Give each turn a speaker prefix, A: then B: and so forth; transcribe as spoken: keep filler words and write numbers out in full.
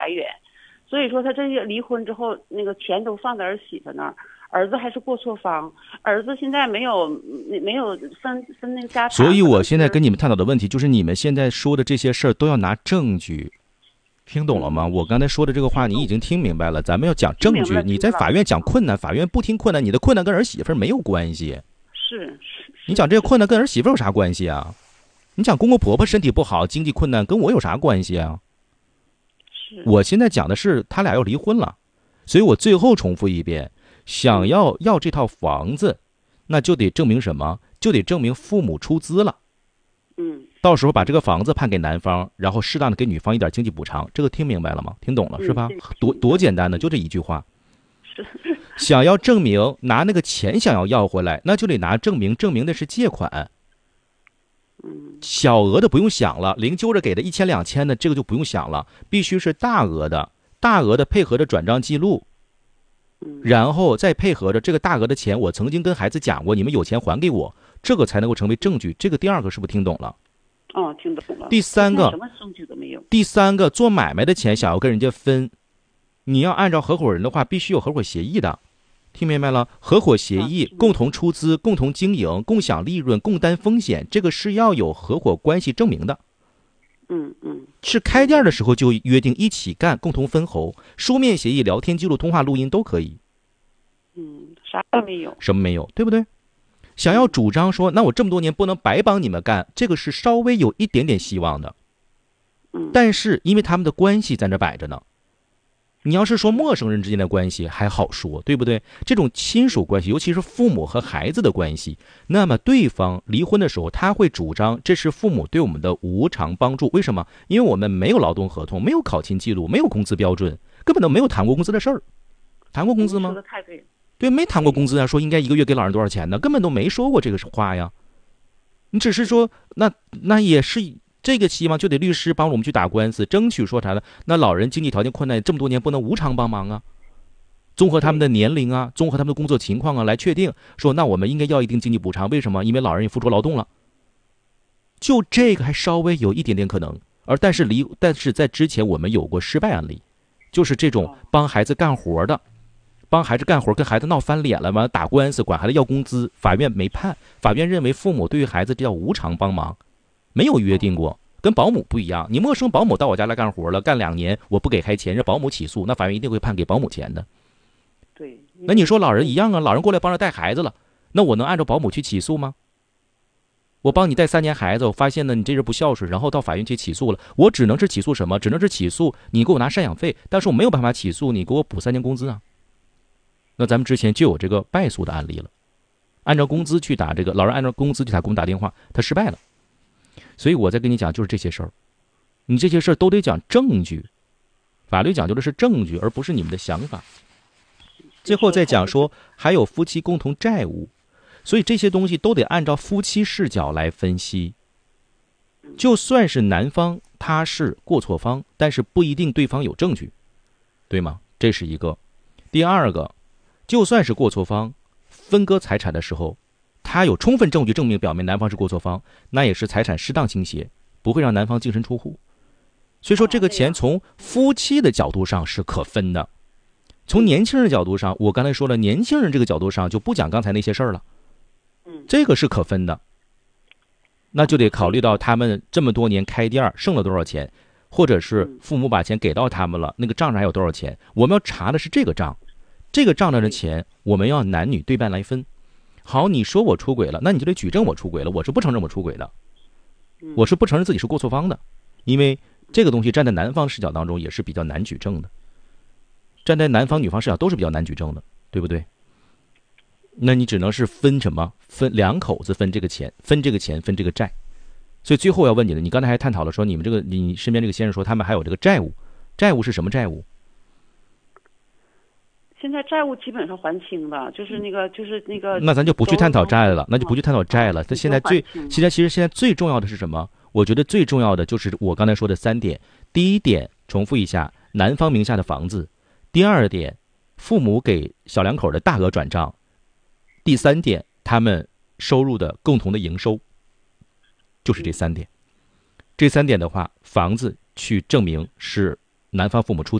A: 来源。所以说他这些离婚之后，那个钱都放在儿媳妇那儿，儿子还是过错方，儿子现在没有没有分分那个家产。
B: 所以我现在跟你们探讨的问题就是，你们现在说的这些事儿都要拿证据。听懂了吗？我刚才说的这个话你已经听明白了，咱们要讲证据。你在法院讲困难，法院不听困难，你的困难跟儿媳妇没有关系。
A: 是是，
B: 你讲这个困难跟儿媳妇有啥关系啊？你讲公公婆婆身体不好，经济困难，跟我有啥关系啊？
A: 是。
B: 我现在讲的是他俩要离婚了，所以我最后重复一遍，想要要这套房子，那就得证明什么？就得证明父母出资了。
A: 嗯。
B: 到时候把这个房子判给男方，然后适当的给女方一点经济补偿，这个听明白了吗？听懂了是吧？多多简单的，就这一句话。想要证明拿那个钱想要要回来，那就得拿证明，证明的是借款。小额的不用想了，零揪着给的一千两千的这个就不用想了，必须是大额的，大额的配合着转账记录，然后再配合着这个大额的钱，我曾经跟孩子讲过，你们有钱还给我，这个才能够成为证据。这个第二个是不是听懂了？
A: 哦，听懂了。
B: 第三个，
A: 什么证据都没有。
B: 第三个，做买卖的钱想要跟人家分，你要按照合伙人的话，必须有合伙协议的，听明白了？合伙协议，共同出资，共同经营，共享利润，共担风险，这个是要有合伙关系证明的。
A: 嗯嗯。
B: 是开店的时候就约定一起干，共同分红，书面协议、聊天记录、通话录音都可以。
A: 嗯，啥都没有。
B: 什么没有，对不对？想要主张说，那我这么多年不能白帮你们干，这个是稍微有一点点希望的。但是因为他们的关系在那摆着呢，你要是说陌生人之间的关系还好说，对不对？这种亲属关系，尤其是父母和孩子的关系，那么对方离婚的时候，他会主张这是父母对我们的无偿帮助。为什么？因为我们没有劳动合同，没有考勤记录，没有工资标准，根本都没有谈过工资的事儿。谈过工资吗？
A: 说的太对了。
B: 对，没谈过工资啊，说应该一个月给老人多少钱呢？根本都没说过这个话呀。你只是说，那那也是这个希望，就得律师帮我们去打官司，争取说啥呢？那老人经济条件困难，这么多年不能无偿帮忙啊。综合他们的年龄啊，综合他们的工作情况啊，来确定说，那我们应该要一定经济补偿。为什么？因为老人也付出劳动了。就这个还稍微有一点点可能，而但是离但是在之前我们有过失败案例，就是这种帮孩子干活的。帮孩子干活，跟孩子闹翻脸了，完了打官司，管孩子要工资，法院没判，法院认为父母对于孩子这叫无偿帮忙，没有约定过，跟保姆不一样。你陌生保姆到我家来干活了，干两年我不给开钱，让保姆起诉，那法院一定会判给保姆钱的。
A: 对。
B: 那你说老人一样啊，老人过来帮着带孩子了，那我能按照保姆去起诉吗？我帮你带三年孩子，我发现呢你这人不孝顺，然后到法院去起诉了，我只能是起诉什么？只能是起诉你给我拿赡养费，但是我没有办法起诉你给我补三年工资啊。那咱们之前就有这个败诉的案例了，按照工资去打这个老人，按照工资去打给我们打电话，他失败了。所以我再跟你讲，就是这些事儿，你这些事儿都得讲证据，法律讲究的是证据，而不是你们的想法。最后再讲说，还有夫妻共同债务，所以这些东西都得按照夫妻视角来分析。就算是男方他是过错方，但是不一定对方有证据，对吗？这是一个。第二个，就算是过错方，分割财产的时候，他有充分证据证明表明男方是过错方，那也是财产适当倾斜，不会让男方净身出户。所以说这个钱从夫妻的角度上是可分的，从年轻人的角度上，我刚才说了，年轻人这个角度上就不讲刚才那些事儿了，这个是可分的。那就得考虑到他们这么多年开店剩了多少钱，或者是父母把钱给到他们了，那个账上还有多少钱，我们要查的是这个账。这个账上的钱我们要男女对半来分。好，你说我出轨了，那你就得举证我出轨了，我是不承认我出轨的，我是不承认自己是过错方的，因为这个东西站在男方视角当中也是比较难举证的，站在男方女方视角都是比较难举证的，对不对？那你只能是分什么？分两口子分这个钱，分这个钱，分这个债。所以最后要问你的，你刚才还探讨了说你们这个你身边这个先生说他们还有这个债务，债务是什么债务？
A: 现在债务基本上还清了，就是那个就是那个。
B: 那咱就不去探讨债了，那就不去探讨债了。他现在最现在其实现在最重要的是什么？我觉得最重要的就是我刚才说的三点。第一点，重复一下，男方名下的房子；第二点，父母给小两口的大额转账；第三点，他们收入的共同的营收。就是这三点。这三点的话，房子去证明是男方父母出